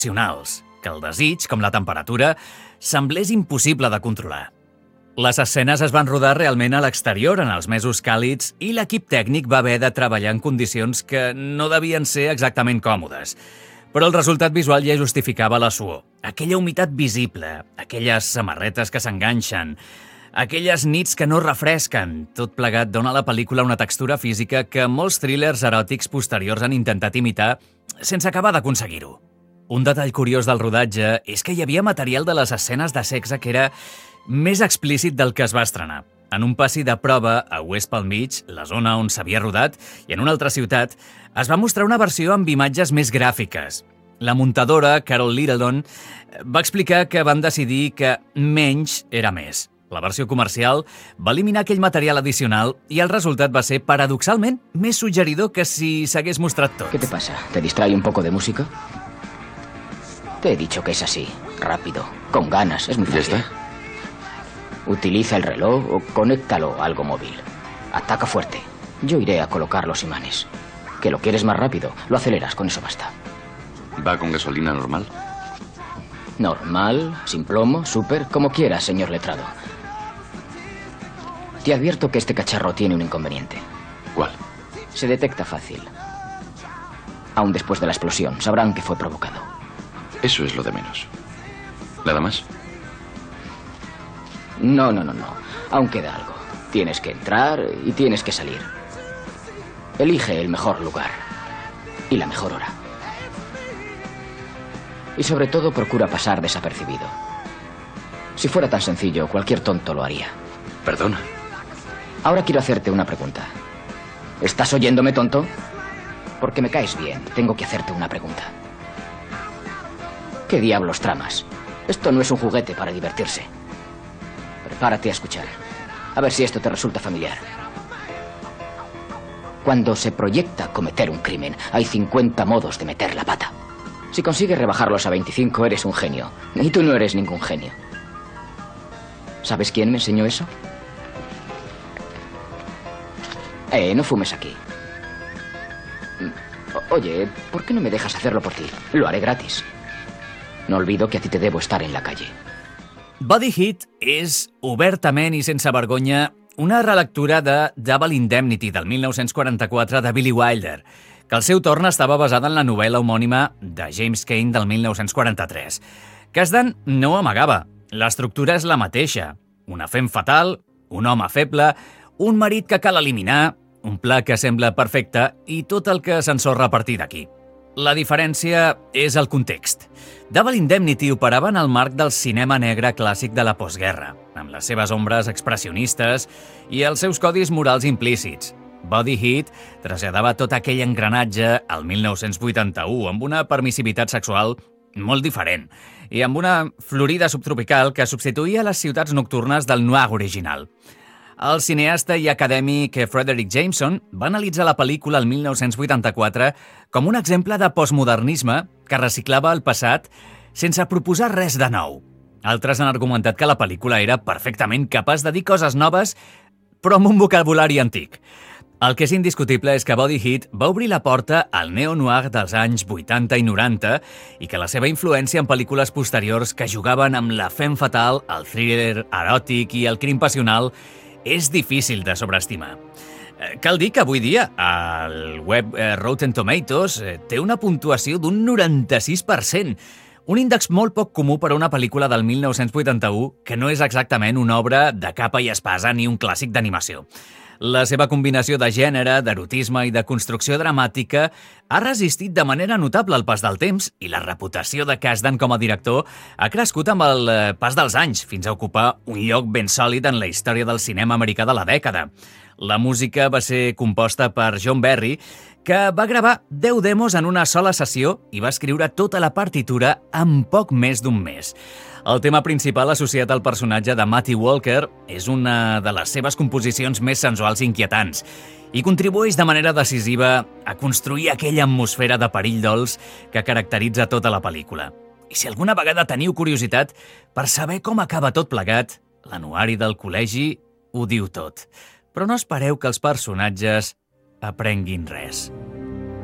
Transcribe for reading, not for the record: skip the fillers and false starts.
excepcionals, que el desig, com la temperatura, semblés impossible de controlar. Les escenes es van rodar realment a l'exterior en els mesos càlids i l'equip tècnic va haver de treballar en condicions que no devien ser exactament còmodes. Però el resultat visual ja justificava la suor. Aquella humitat visible, aquelles samarretes que s'enganxen, aquelles nits que no refresquen, tot plegat dona a la pel·lícula una textura física que molts thrillers eròtics posteriors han intentat imitar sense acabar d'aconseguir-ho. Un detall curiós del rodatge és que hi havia material de les escenes de sexe que era més explícit del que es va estrenar. En un passi de prova a West Palm Beach, la zona on s'havia rodat, i en una altra ciutat, es va mostrar una versió amb imatges més gràfiques. La muntadora, Carol Littleton, va explicar que van decidir que menys era més. La versió comercial va eliminar aquell material addicional i el resultat va ser, paradoxalment, més suggeridor que si s'hagués mostrat tot. ¿Qué te pasa? ¿Te distrae un poco de música? Te he dicho que es así, rápido, con ganas, es muy fácil. ¿Ya está? Utiliza el reloj o conéctalo a algo móvil. Ataca fuerte. Yo iré a colocar los imanes. ¿Que lo quieres más rápido? Lo aceleras, con eso basta. ¿Va con gasolina normal? Normal, sin plomo, súper, como quieras, señor letrado. Te advierto que este cacharro tiene un inconveniente. ¿Cuál? Se detecta fácil. Aún después de la explosión, sabrán que fue provocado. Eso es lo de menos. ¿Nada más? No. Aún queda algo. Tienes que entrar y tienes que salir. Elige el mejor lugar y la mejor hora. Y sobre todo procura pasar desapercibido. Si fuera tan sencillo, cualquier tonto lo haría. Perdona. Ahora quiero hacerte una pregunta. ¿Estás oyéndome, tonto? Porque me caes bien. Tengo que hacerte una pregunta. ¿Qué diablos tramas? Esto no es un juguete para divertirse. Prepárate a escuchar. A ver si esto te resulta familiar. Cuando se proyecta cometer un crimen, hay 50 modos de meter la pata. Si consigues rebajarlos a 25, eres un genio. Y tú no eres ningún genio. ¿Sabes quién me enseñó eso? No fumes aquí. Oye, ¿por qué no me dejas hacerlo por ti? Lo haré gratis. No olvido que a ti te debo estar en la calle. Body Heat és, obertament i sense vergonya, una relectura de Double Indemnity del 1944 de Billy Wilder, que al seu torn estava basada en la novel·la homònima de James Cain del 1943. Kasdan no ho amagava. L'estructura és la mateixa. Una fem fatal, un home feble, un marit que cal eliminar, un pla que sembla perfecte i tot el que s'ensorra a partir d'aquí. La diferència és el context. Double Indemnity operava en el marc del cinema negre clàssic de la postguerra, amb les seves ombres expressionistes i els seus codis morals implícits. Body Heat traslladava tot aquell engranatge al 1981 amb una permissivitat sexual molt diferent i amb una florida subtropical que substituïa les ciutats nocturnes del noir original. El cineasta i acadèmic Frederick Jameson va analitzar la pel·lícula el 1984 com un exemple de postmodernisme que reciclava el passat sense proposar res de nou. Altres han argumentat que la pel·lícula era perfectament capaç de dir coses noves, però amb un vocabulari antic. El que és indiscutible és que Body Heat va obrir la porta al neo-noir dels anys 80 i 90 i que la seva influència en pel·lícules posteriors que jugaven amb la femme fatal, el thriller eròtic i el crim passional és difícil de sobreestimar. Cal dir que avui dia el web Rotten Tomatoes té una puntuació d'un 96%, un índex molt poc comú per a una pel·lícula del 1981 que no és exactament una obra de capa i espasa ni un clàssic d'animació. La seva combinació de gènere, d'erotisme i de construcció dramàtica ha resistit de manera notable al pas del temps i la reputació de Kasdan com a director ha crescut amb el pas dels anys fins a ocupar un lloc ben sòlid en la història del cinema americà de la dècada. La música va ser composta per John Barry, que va gravar 10 demos en una sola sessió i va escriure tota la partitura en poc més d'un mes. El tema principal associat al personatge de Matty Walker és una de les seves composicions més sensuals i inquietants i contribueix de manera decisiva a construir aquella atmosfera de perill dolç que caracteritza tota la pel·lícula. I si alguna vegada teniu curiositat per saber com acaba tot plegat, l'anuari del col·legi ho diu tot. Però no espereu que els personatges aprenguin res.